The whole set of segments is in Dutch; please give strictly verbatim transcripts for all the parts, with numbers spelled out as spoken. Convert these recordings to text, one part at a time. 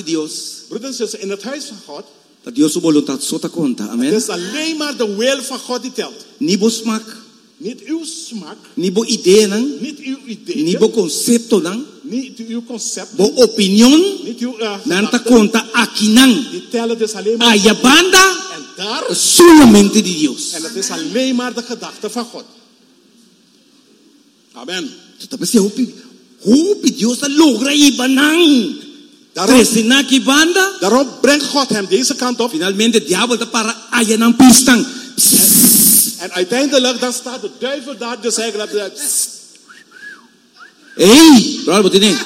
Dios. Broeders en zussen, in het huis van God, Dat Dios su voluntad sota conta. Amen. het is alleen maar de wil van God die telt. Ni bo smak, Niet uw smaak, ni bo idee nang, niet uw ni ideeën, bo concepto nang, niet uw concept, bo opinion, niet uw uh, nanta gedachten. conta akinang. Die tellen dus alleen maar Ayabanda, en daar, solamente de Dios. en het is alleen maar de gedachte van God. Amen. Tapos siya, hopi, hopi Dios na logra ibanang. Daarom, Tresina kibanda. daarom brengt God hem deze kant op. Finalmente, diablo ta para ayan ang pistang. En uiteindelijk dan staat de duivel daar dus eigenlijk. uh, Hey, bro, wat ini?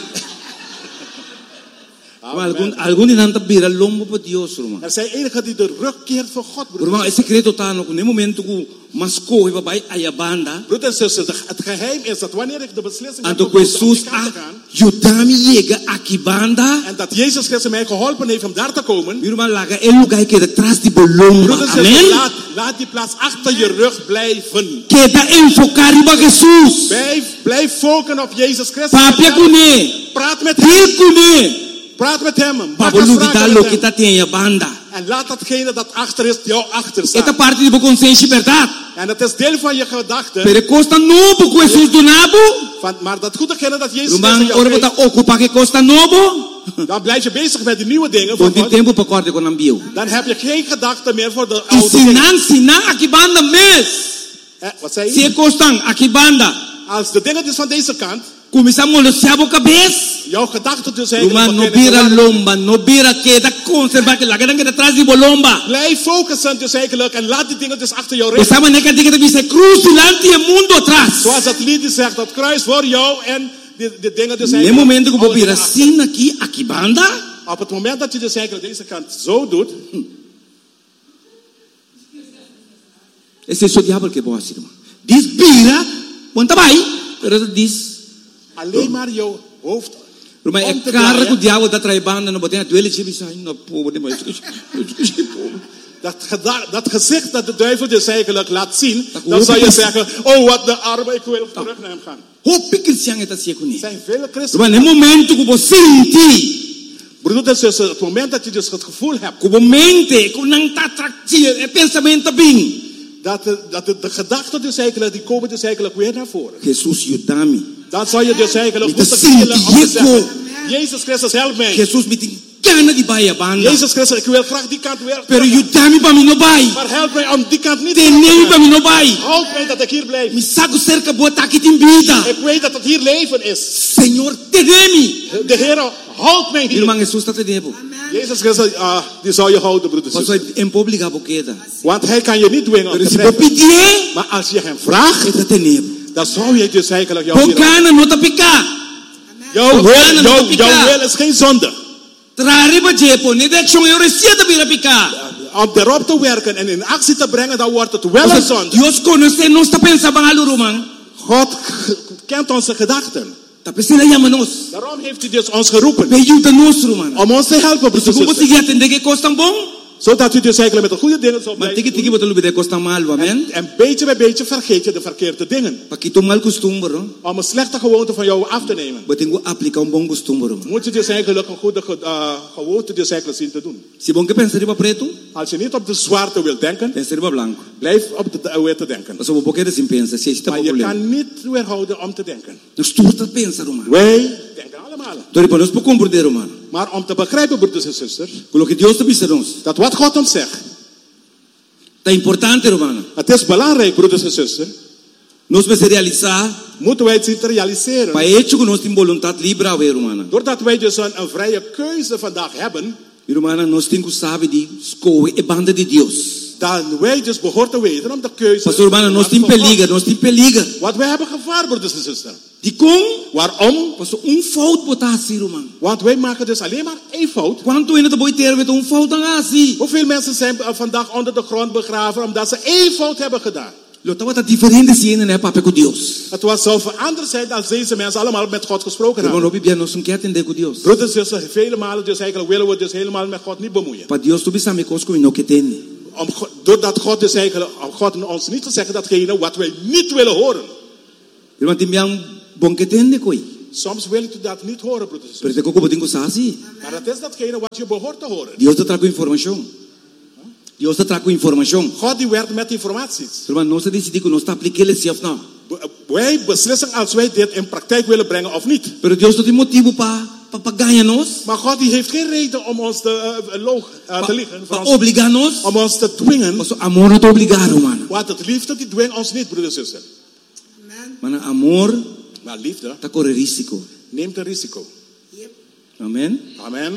Algun algun inanta bira lombo pa Dios, Roma. Er zijn enigen die de rug keert voor God. Roma, esse secreto tano ko, ne momento ko masko iba bay ayabanda. Broeders en zussen, het geheim is dat wanneer ik de beslissing heb Anto om die Jesus kant te a gaan, yudami yega akibanda. en dat Jezus Christus mij geholpen heeft om daar te komen. Roma laga el lugar que detrás de bolomba. Broeders en zussen, Amen. laat, laat die plaats achter je rug blijven. Queda enfocar iba Jesus. Blijf, blijf focussen op Jezus Christus. Papia kune. Praat met hem. Hier kune. Praat met hem. Maak Babolu afspraken kita met lo hem. kita tenha banda. En laat datgene dat achter is, jou achter Esta staan. parte de consciência verdade. En het is deel van je gedachten. Pero costa novo com Jesus do nabo. Van, maar dat goedegene dat Jezus Christus Rumang jou ora geeft, bota ocupa que costa novo. dan blijf je bezig met die nieuwe dingen van Bom tem God. tempo para corte com ambio. Dan heb je geen gedachten meer voor de E oude dingen. sinan sinan aqui banda mes. Eh, wat zei Se je? costan aqui banda. Als de dingen dus van deze kant, Começamos a sabo cabeça. jouw gedachten dus zijn. Rumang no bira lomba, no bira que da conserva que la gran que detrás de bolomba. Blijf focussen dus eigenlijk en laat die dingen dus achter jou O liggen. sama neka diga de se cruz delante e mundo atrás. Zoals het lied zegt, dat kruis voor jou en de, de dingen dus No eigenlijk. momento que alle vou virar dingen achter. assim aqui, aqui banda. Op het moment dat je dus eigenlijk deze kant zo doet, Esse é o diabo que boa irmão. Diz bira, ponta vai, pero diz. alleen maar jouw hoofd. Mas é om te cara que o draaien. diabo está traibando, não botem a duele chibi sai, não povo de mais. Dat, geda- dat gezicht dat de duivel dus eigenlijk laat zien, Dat dan hoop zou ik je niet. zeggen, oh wat de arme, ik wil terug naar hem gaan. Hope que se está seco Er ni. zijn vele christenen. Mas no momento que você sente, Broeders en zussen, het moment dat je dus het gevoel hebt que você mente, que não está atrativo, é pensamento bem. dat de, dat de, de gedachten dus eigenlijk, die komen dus eigenlijk weer naar voren. Jesus ajuda-me. Dan zou je dus eigenlijk Met de moeten knielen om te Sint zeggen, Diego. Jezus Christus help mij. Jesus me tem gana de baia banda. Jezus Christus, ik wil graag die kant weer. Pero ajuda-me para mim não vai. Maar help mij om die kant niet Tem te nem gaan. para mim não vai. Help mij dat ik hier blijf. Me saco cerca botar aqui tem vida. Ik weet dat het hier leven is. Senhor, te-me. De Heer, help mij hier. Irmão, Jesus está te devo. Jezus Christus, ah, die zou je houden, broeders en Mas zussen. é impossible a boqueda. Want hij kan je niet dwingen om Pero te se vou blijven. pedir, Maar als je hem vraagt, está te nevo. dan zou je dus eigenlijk jouw wil. Bocana não tá picar. Jouw Bocana wil, não jouw, tá jouw picar. wil is geen zonde. Trare ba jepo, ne deixam eu receita para picar. Om erop te werken en in actie te brengen, dan wordt het wel een zonde. Deus conhece, não está pensando em algo, irmão. God g- kent onze gedachten. Tá pensando em nós. Daarom heeft hij dus ons geroepen. Ajuda nós, irmão. Om ons te helpen, Se broeders en vou zussen. conseguir atender que costa bom, Zodat u dus eigenlijk met de goede dingen zou mas blijven tiki tiki doen. botar lube de costa mal, amen. En beetje bij beetje vergeet je de verkeerde dingen. Para que tu mal costume, bro. Om een slechte gewoonte van jou af te nemen. Mas tenho aplicar um bom costume, bro. Moet je dus eigenlijk een goede ge- uh, gewoonte dus eigenlijk zien te doen. Se bom que pensar para preto, Als je niet op de zwaarte wilt denken, pensar para branco. blijf op de de witte denken. Mas eu vou querer sem pensar, se está Maar je problema. kan niet weerhouden om te denken. Nós tu está pensar, irmão. Wij denken allemaal. Então, para nós por compreender, irmão. Maar om te begrijpen, broeders en zusters, Com o que Deus está pensando nós. dat wat God ons zegt, Tá importante, irmão. het is belangrijk, broeders en zusters, Nós vamos realizar, moeten wij het zien te realiseren. para hecho que nós temos vontade livre, irmão. Doordat wij dus een, een vrije keuze vandaag hebben, Irmã, nós temos que saber de escolha e banda de Deus. dan wij dus behoort te weten om de keuze. Pastor, irmã, nós temos peliga, nós temos peliga. Wat wij hebben gevaar, broeders en zusters. De com, Waarom? pastor, um fout botar assim, irmã. Want wij maken dus alleen maar één fout. Quanto ainda te ter met um fout dan assim? Hoeveel mensen zijn uh, vandaag onder de grond begraven omdat ze één fout hebben gedaan? Lota wat diferente se ainda, né, papai com Deus. Het was zou veranderd zijn als deze mensen allemaal met God gesproken Irmão, hadden. não bibia nós não quer atender com Deus. Broeders en zusters, vele malen dus eigenlijk willen we dus helemaal met God niet bemoeien. Para Deus tu bisa me cosco e não que tem. Om, Go- doordat God dus eigenlijk, om God ons niet te zeggen datgene wat wij niet willen horen. Irmã, tem um bom que tem de coi. Soms wil je dat niet horen, broeders en Pero zusters. te coco botingo sasi. Maar dat is datgene wat je behoort te horen. Dios te trajo información. Dios te trajo información. God die werkt met informaties. Pero no se decide que no está apliquele si of no. Wij beslissen als wij dit in praktijk willen brengen of niet. Pero Dios no tiene motivo para pa, pa ganarnos, Maar God die heeft geen reden om ons te, uh, loog, uh, te liegen. para Voor ons, obligarnos. om ons te dwingen. Pues amor no te obligaron, mano. Want het liefde die dwingt ons niet, broeders en zusters. Mano, amor Maar liefde está corre risco. neemt een risico. Amén. Amen.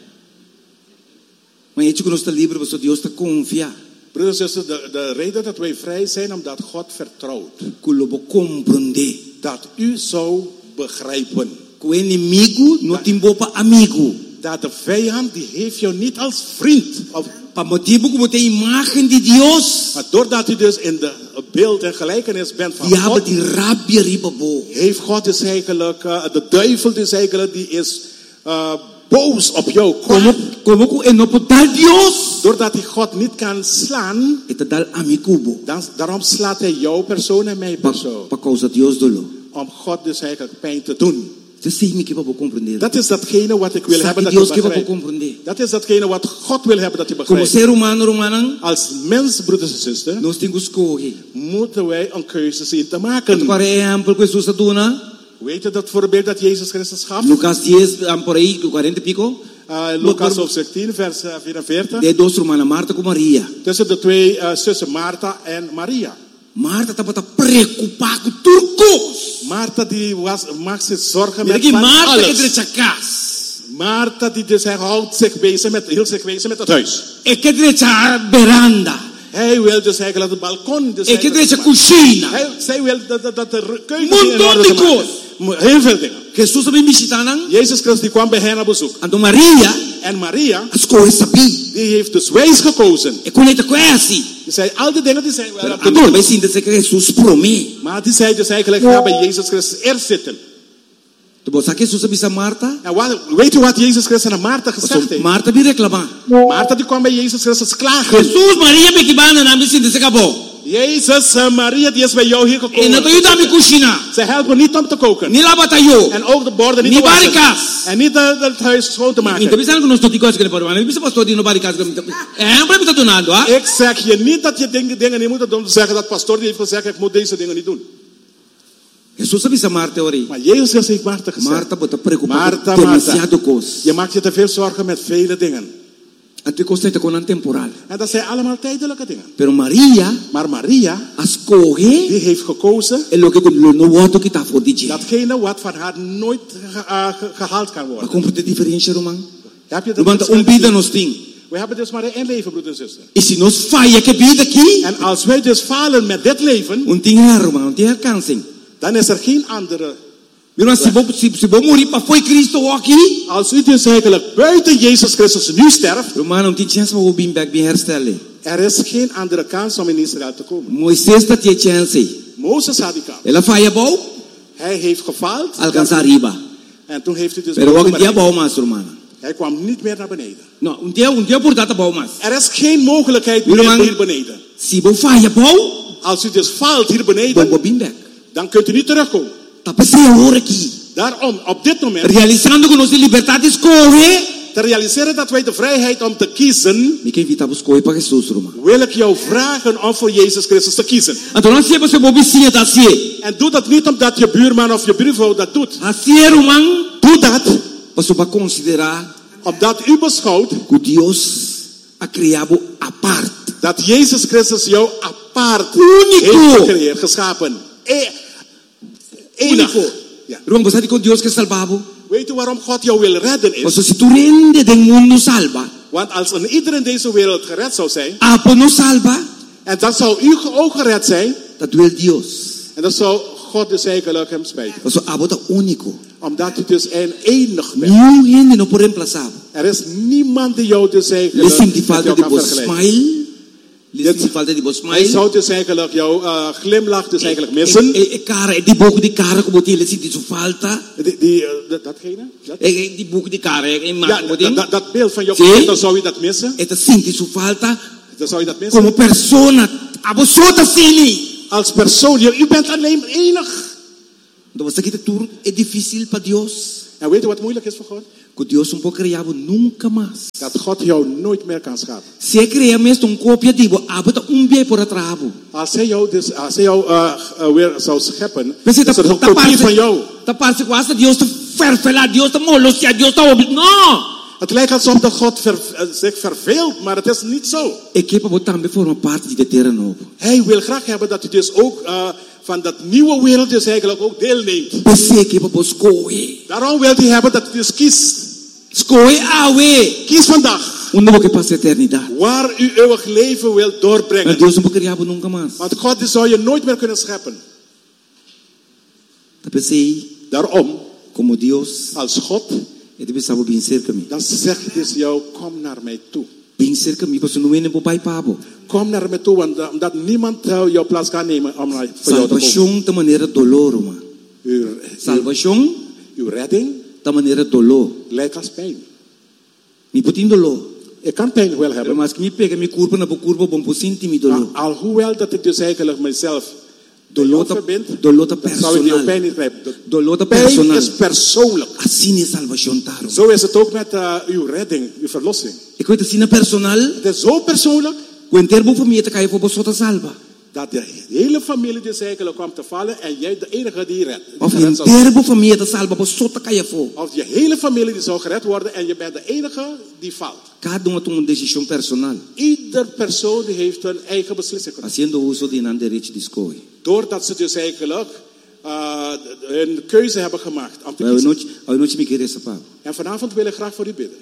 Maar je que no está libre, pues Dios te confía. Broeders en zusters, de, de reden dat wij vrij zijn, omdat God vertrouwt. Que lo bo comprende. Dat u zou begrijpen. Que o inimigo no te invoca amigo. Dat de vijand, die heeft jou niet als vriend. Of, Pa motivo que você imagen de Dios. maar doordat u dus in de beeld en gelijkenis bent van Diabo God, die rabia ribabo. heeft God dus eigenlijk, uh, de duivel dus eigenlijk, die is uh, boos op jou. Como, como que ele não pode dar Dios. Doordat hij God niet kan slaan, Ele dá amigo. dan, daarom slaat hij jouw persoon en mijn persoon. Para causa Dios dolo. Om God dus eigenlijk pijn te doen. Você sei me que vai compreender. Dat is datgene wat ik wil Sabe hebben dat Dios je que vai begrijpt. compreender. Dat is datgene wat God wil hebben dat je Como begrijpt. ser humano, romano, Als mens, broeders en zusters, nós temos que escolher. moeten wij een keuze zien te maken. Por exemplo, que Jesus aduna, Weet je dat voorbeeld dat Jezus Christus gaf? Lucas ten, por aí, quarenta e pico, Uh, Lucas hoofdstuk tien, vers uh, vierenveertig. de dos hermanas, Marta com Maria. Tussen de twee uh, zussen Martha en Maria. Marta estava preocupada com turcos. Martha die was, maakt zich zorgen Mira met que van Marta que alles. trecha casa. Martha die dus hij houdt zich bezig met, hield zich bezig met het huis. É que trecha veranda. Hij wil dus eigenlijk het balkon. Dus É que eigenlijk- trecha cozinha. hij, zij wil dat, dat, dat de keuken Montón in orde de gemaakt cosas. is. Heel veel dingen. Jesus também visitaram. Jezus Christus die kwam bij hen op bezoek. Ando Maria, En Maria, as coisas sabia. die heeft dus wijs gekozen. E quando ele conhece, Die zei al die dingen die zij wel pero hebben ando doen. vai sinta que Jesus promete. Maar die zei dus eigenlijk, ga bij Jezus Christus eerst zitten. Tu pode saber que Jesus avisa Marta? En wat, weet je wat Jezus Christus aan Martha gezegd heeft? Marta me reclamar. Martha die kwam bij Jezus Christus klagen. Jesus, Maria, me que vai na me sinta se acabou. Jezus, uh, Maria die is bij jou hier E não gekomen. tô indo me cozinhar. Zij helpt me niet om te koken. Ni la batalhou. En ook de borden niet Niet te wassen. barikas. En niet uh, het huis schoon te Então maken. pensando que nós estamos iguais que ele pode, mas não pastor de no barricado. É, não pode estar donando, ah? Ik zeg je niet dat je dingen, dingen niet moet doen. Om te zeggen dat pastor die heeft gezegd, ik moet deze dingen niet doen. Jesus avisa Marta ori. Maar Jezus Christus heeft Martha gezegd. Marta bota preocupada Marta, com Marta. demasiado coisa. Je maakt je te veel zorgen met vele dingen. A tua coisa está com um temporal. En dat zijn allemaal tijdelijke dingen. Pero Maria, Maar Maria, escolhe die heeft gekozen é lo que no voto que está for DJ. datgene wat van haar nooit ge- uh, ge- gehaald kan Mas worden. compreende a diferença, Roman? Heb je dat Roman, verschil um vida gezien? nós tem. We hebben dus maar één leven, broeder en zuster. E se nós falha que vida aqui, En als wij dus falen met dit leven, um tem erro, Roman, um tem alcance. dan is er geen andere. Meu se vou se, se vou morrer para foi Cristo aqui, Als u dus eigenlijk buiten Jezus Christus nu sterft, Roman, não tem chance para o bem back bem herstellen. er is geen andere kans om in Israël te komen. Moisés está tinha chance. Mozes had die kans. Ela falha bom, Hij heeft gefaald. alcançar riba. En toen heeft hij dus Pero boven hoje em dia bereikt. bom mais, Roman. Hij kwam niet meer naar beneden. Não, um dia, um dia por data bom mais. Er is geen mogelijkheid Jullie meer man- hier beneden. Se vou falha bom, Als u dus faalt hier bom beneden, vou bem back. dan kunt u niet terugkomen. Tá passei a hora aqui. Daarom, op dit moment, Realizando que nós liberdade escolhe. te realiseren dat wij de vrijheid om te kiezen, Me quem invita a escolher para Jesus, Roman. wil ik jou vragen om voor Jezus Christus te kiezen. Então não se você vou vizinha tá assim. En doe dat niet omdat je buurman of je buurvrouw dat doet. Assim, Roman, Doe dat passou para considerar omdat u beschouwt que Deus a criado a parte. dat Jezus Christus jou apart Unico. heeft gecreëerd, geschapen. E enig. Único. Ja. Roman, você sabe que Deus que salvava? Weet u waarom God jou wil redden is? Mas se tu rende do mundo salva, Want als een ieder in deze wereld gered zou zijn, Apo não salva, en dan zou u ook gered zijn, dat wil Deus. en dan zou God dus eigenlijk hem spijten. Mas Apo tá único. Omdat u dus een enig bent. Nenhum gente não pode reemplaçar. Er is niemand die jou dus eigenlijk Lhe sente met falta jou de kan boa vergelijken. smile. Lhe Dit- sente falta de boa Hij smile. zou dus eigenlijk jouw uh, glimlach dus eigenlijk missen. E, e, e cara, e die boca de cara como tem, ele sente sua falta. Die, die, uh, dat, datgene? Dat? E, e die boca de cara, e, e Ja, maar como dat, tem. dat, dat beeld van jouw Zie? gezicht, dan zou je dat missen. Eta sente sua falta Dan zou je dat missen. como persona. Abo só tá sini. Als persoon, je- u bent alleen enig. Então você que tudo é difícil para Deus. En weet je wat moeilijk is voor God? Que Deus não pode criar nunca mais. Dat God jou nooit meer kan schapen. Se é criar mesmo um cooperativo, abota um bem por atrás. Als hij jou, dus, als hij jou uh, uh, weer zou scheppen, Mas is dat een kopie van jou. Tá parece quase Deus tá verfelar, Deus tá molostia, Deus tá obli... Não! Het lijkt alsof dat God ver, uh, zich verveelt, maar het is niet zo. E que para botar também forma parte de terra novo. Hij wil graag hebben dat u dus ook uh, van dat nieuwe wereld dus eigenlijk ook deelneemt. Você que para escolher. Daarom wil hij hebben dat u dus kiest. Escolher awe. Kies vandaag. Um novo que passa a eternidade. Waar u eeuwig leven wilt doorbrengen. Mas Deus não pode criar nunca mais. Want God zou je nooit meer kunnen scheppen. Tá pensei. Daarom, como Deus, als God, ele pensava bem cerca mim. dan zegt hij dus jou, kom naar mij toe. Bem cerca mim, você não é nem pai pabo. Kom naar mij toe, want omdat niemand jouw plaats kan nemen om naar voor jou te komen. Salvação da maneira dolor, man. Uw, Salvação, uw redding, da maneira dolor. lijkt als pijn. Me putin dolor. Ik kan pijn wel hebben. Mas que me pega me curva na curva bom por sentir me dolor. Alhoewel dat ik dus eigenlijk mezelf dolor ta dolor ta personal. Zou je pijn niet grijpen. Dolor ta pijn personal. is persoonlijk. Assim é salvação taro. Zo is het ook met uh, uw redding, uw verlossing. Ik weet assim na personal. Het is zo persoonlijk. Quando bo família te cai voor besota salva. Dat de hele familie dus eigenlijk kwam te vallen en jij de enige die redt. Of een terbo familie te salva besota cai voor. Of je hele familie die zou gered worden en je bent de enige die valt. Cada um tem uma decisão personal. Ieder persoon die heeft een eigen beslissing genomen. Haciendo uso de nan derecho de escolha. Doordat ze dus eigenlijk uh, een keuze hebben gemaakt om te kiezen. Noite, a noite me querer essa papo. En vanavond wil ik graag voor u bidden.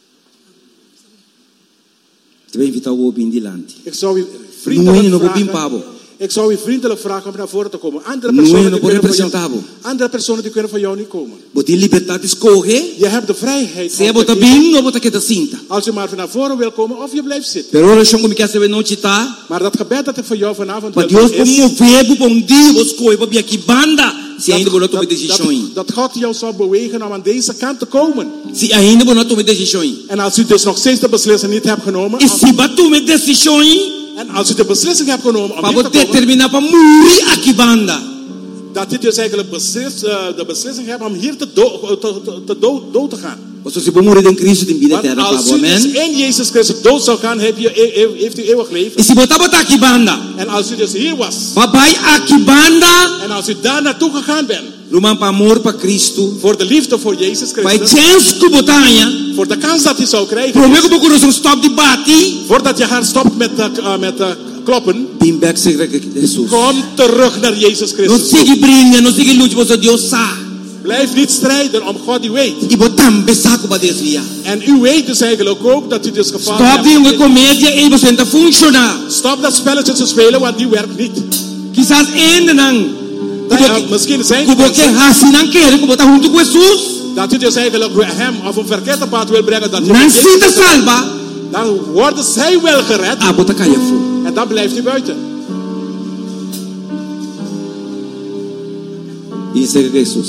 Te vai invitar o obin dilante. Ik zou u vriendelijk vragen. Ik zou u vriendelijk vragen om naar voren te komen. Andere personen, die kunnen, van jou, andere personen die kunnen van jou niet komen. Je hebt de vrijheid. Se bota bem ou bota que cinta. Als u maar naar voren wil komen of je blijft zitten. Pero ora chongo me quer saber noite tá. Maar dat gebed dat ik voor jou vanavond wil doen is. Maar Deus promover bom Deus coi para aqui banda. Se ainda bonoto met decisão. Dat God jou zou bewegen om aan deze kant te komen. Se ainda bonoto met decisão. En als u dus nog steeds de beslissing niet hebt genomen. E se batu met decisão. En als u de beslissing hebt genomen om hier te komen, terminar para morir aqui banda. Dat u dus eigenlijk beslis, uh, de beslissing hebt om hier te, do, te, te, te dood, dood te gaan. Want se voor morir in Christus in vida eterna, als u dus in Jezus Christus dood zou gaan, heb je, heeft u eeuwig leven. E se botar botar aqui banda. En als u dus hier was. Papai aqui banda. En als u daar naartoe gegaan bent. Luman pa amor pa Cristo. Voor de liefde voor Jezus Christus. Pai chance ku botanya. Voor de kans dat u zou krijgen. Probeer ko coração stop die bati. Voordat je gaat stopt met uh, met uh, kloppen. Bim back zeg Jesus. Kom terug naar Jezus Christus. No sigue brinca, no sigue luta, você Deus sa. Blijf niet strijden om God die weet. E botam besaco para desviar. En u weet dus eigenlijk ook dat u dus gevallen hebt. Stop die comédia e você não funciona. Stop dat spelletje te spelen, want die werkt niet. Quizás ainda não. Ja, misschien zijn het porque hasinan quer que botar junto com Jesus. Dat u dus eigenlijk hem op een verkeerde pad wil brengen. Dat não se salva. Dan wordt zij wel gered. Ah, bota caia voor. En dan blijft u buiten. E segue Jesus.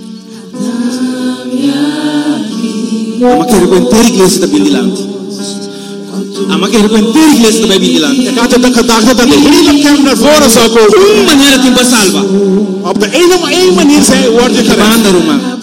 Ama quer contar a igreja da Bililante. Ama quer contar a igreja da Bililante. Ik had de gedachte dat de hele kerk naar voren zou komen. Uma maneira que salva. Op de ene manier zij wordt je gered.